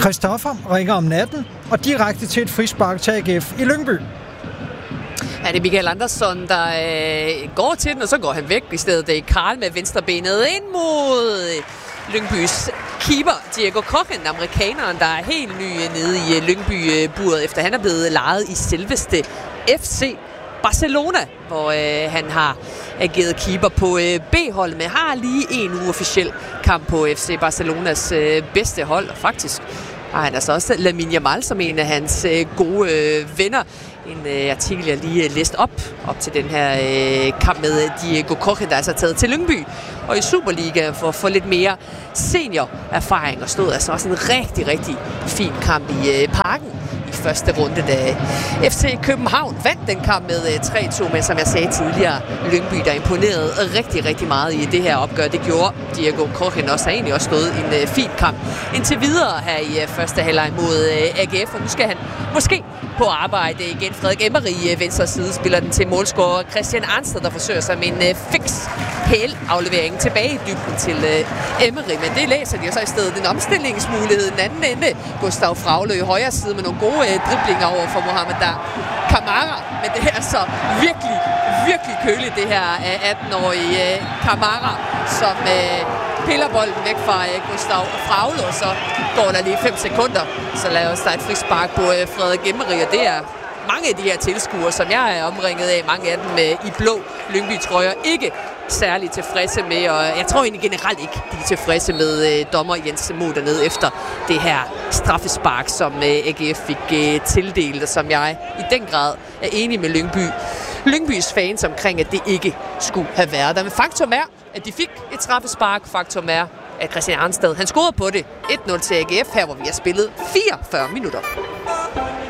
Christoffer ringer om natten og direkte til et frispark til AGF i Lyngby. Ja, det er Michael Andersson, der går til den, og så går han væk. I stedet det er Karl med venstrebenet ind mod Lyngbys keeper, Diego Kochen, amerikaneren, der er helt ny nede i Lyngby-buret, efter han er blevet lejet i selveste FC Barcelona, hvor han har ageret keeper på B-holdet, men har lige en uofficiel kamp på FC Barcelonas bedste hold, og faktisk har han altså også Lamine Yamal som en af hans gode venner. En artikel, jeg lige læste op til den her kamp med Diego Kochen, der er altså taget til Lyngby og i Superliga for at få lidt mere seniorerfaring, og stod altså også en rigtig, rigtig fin kamp i Parken i første runde, da FC København vandt den kamp med 3-2, men som jeg sagde tidligere, Lyngby, der imponerede rigtig, rigtig meget i det her opgør. Det gjorde Diego Kochen også, har egentlig også stået en fin kamp indtil videre her i første halvleg mod AGF, og nu skal han måske på arbejde igen. Frederik Emery, venstre side, spiller den til målscorer Christian Arnsted, der forsøger sig med en fix aflevering tilbage i dybden til Emery, men det læser de jo så i stedet en omstillingsmulighed den anden ende. Gustav Fraglø i højre side med nogle gode driblinger over for Mohamed Kamara, men det er så virkelig, virkelig køligt, det her 18-årige Kamara, som piller bolden væk fra Gustav Fraglø, og så går der lige 5 sekunder, så laver der et frispark på Frederik Emery, og det er mange af de her tilskuere, som jeg er omringet af, mange af dem i blå Lyngby-trøjer, ikke særligt tilfredse med, og jeg tror egentlig generelt ikke, de er tilfredse med dommer Jens Mo dernede efter det her straffespark, som AGF fik tildelt, og som jeg i den grad er enig med Lyngbys fans omkring, at det ikke skulle have været der. Men faktum er, at de fik et straffespark. Faktum er, at Christian Arnsted, han scorede på det 1-0 til AGF her, hvor vi har spillet 44 minutter.